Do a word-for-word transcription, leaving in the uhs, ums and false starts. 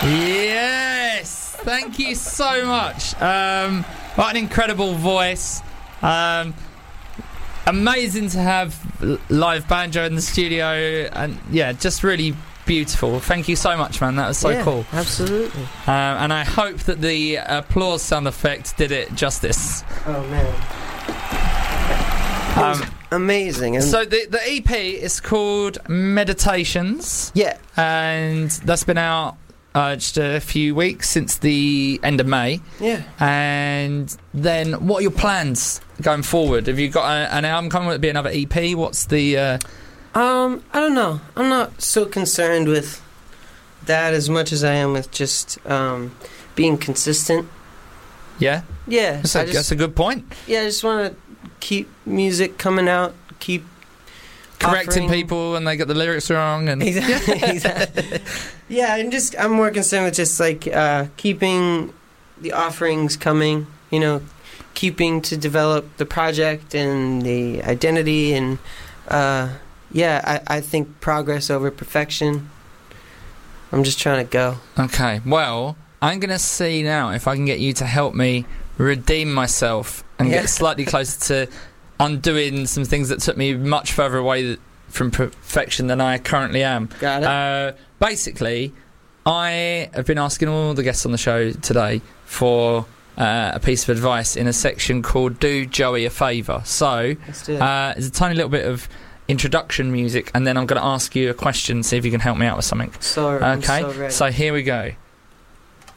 Yes, thank you so much. Um, what an incredible voice. Um, amazing to have live banjo in the studio, and yeah, just really beautiful. Thank you so much, man. That was so yeah, cool. Absolutely. Um, and I hope that the applause sound effect did it justice. Oh man, it was Um, amazing. And so the the E P is called Meditations. yeah, And that's been out uh, just a few weeks since the end of May. yeah. And then, what are your plans going forward? Have you got a, an album coming? Will it be another E P? What's the? Uh... Um, I don't know. I'm not so concerned with that as much as I am with just um being consistent. Yeah, Yeah, that's I a, just, that's a good point. yeah. I just want to keep music coming out. Keep Correcting offering- people when they get the lyrics wrong, and Exactly. exactly. Yeah, and just I'm more concerned with just like uh, keeping the offerings coming. You know, keeping to develop the project and the identity, and uh, yeah, I, I think progress over perfection. I'm just trying to go. okay. Well, I'm gonna see now if I can get you to help me redeem myself and Yeah. get slightly closer to undoing some things that took me much further away th- from perfection than I currently am. Got it. Uh, basically, I have been asking all the guests on the show today for uh, a piece of advice in a section called Do Joey a Favour. So, Let's do it. uh, there's a tiny little bit of introduction music, and then I'm going to ask you a question, see if you can help me out with something. so, I'm Okay, so ready. so here we go.